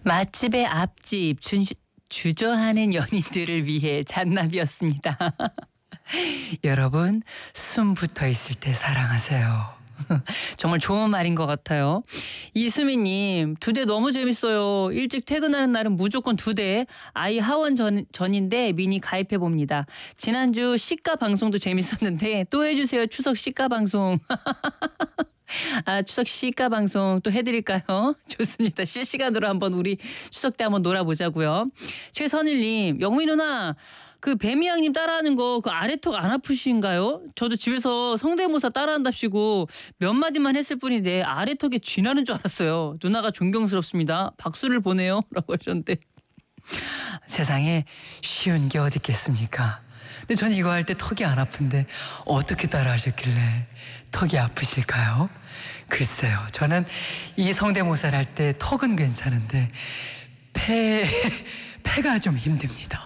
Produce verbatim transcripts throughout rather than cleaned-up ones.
맛집의 앞집 주, 주저하는 연인들을 위해 잔나비였습니다. 여러분, 숨 붙어 있을 때 사랑하세요. 정말 좋은 말인 것 같아요. 이수미님, 두 대 너무 재밌어요. 일찍 퇴근하는 날은 무조건 두 대. 아이 하원 전, 전인데 미니 가입해 봅니다. 지난주 시가 방송도 재밌었는데 또 해주세요. 추석 시가 방송. 아, 추석 시가 방송 또 해드릴까요? 좋습니다. 실시간으로 한번 우리 추석 때 한번 놀아보자고요. 최선일님, 영미 누나, 그 뱀이양님 따라하는 거 그 아래턱 안 아프신가요? 저도 집에서 성대모사 따라한답시고 몇 마디만 했을 뿐인데 아래턱에 쥐나는 줄 알았어요. 누나가 존경스럽습니다. 박수를 보내요. 라고 하셨는데 세상에 쉬운 게 어디 있겠습니까? 근데 저는 이거 할 때 턱이 안 아픈데 어떻게 따라하셨길래 턱이 아프실까요? 글쎄요. 저는 이 성대모사를 할 때 턱은 괜찮은데 폐, 폐가 좀 힘듭니다.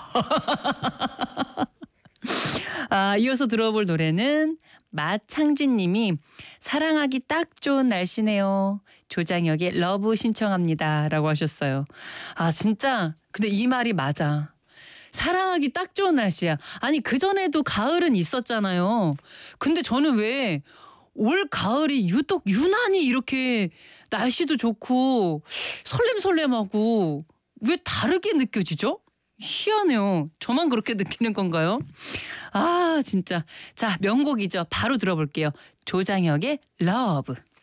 아, 이어서 들어볼 노래는 마창진님이 사랑하기 딱 좋은 날씨네요. 조장혁의 러브 신청합니다. 라고 하셨어요. 아, 진짜 근데 이 말이 맞아. 사랑하기 딱 좋은 날씨야. 아니, 그전에도 가을은 있었잖아요. 근데 저는 왜 올 가을이 유독 유난히 이렇게 날씨도 좋고 설렘설렘하고 왜 다르게 느껴지죠? 희한해요. 저만 그렇게 느끼는 건가요? 아, 진짜. 자, 명곡이죠. 바로 들어볼게요. 조장혁의 러브.